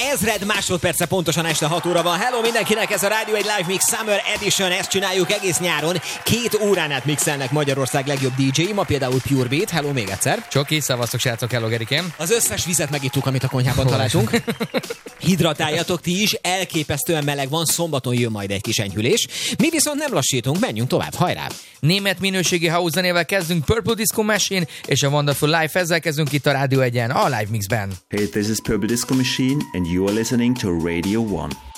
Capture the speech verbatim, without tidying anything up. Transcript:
ezred másodperce pontosan este hat óra van. Hello mindenkinek, ez a Rádió egy Live Mix Summer Edition, ezt csináljuk egész nyáron. Két órán át mixelnek Magyarország legjobb dé dzsé, ma például Pure Beat. Hello még egyszer. Csoki, szavaztok srácok, hello Gerikém. Az összes vizet megittuk, amit a konyhában találtunk. Hidratáljatok ti is, elképesztően meleg van, szombaton jön majd egy kis enyhülés. Mi viszont nem lassítunk, menjünk tovább, hajrá! Német minőségi house zenével kezdünk, Purple Disco Machine és a Wonderful Life, ezzel kezdünk itt a Rádió egyen, a Live Mixben. Hey, this is Purple Disco Machine and you are listening to Radio one.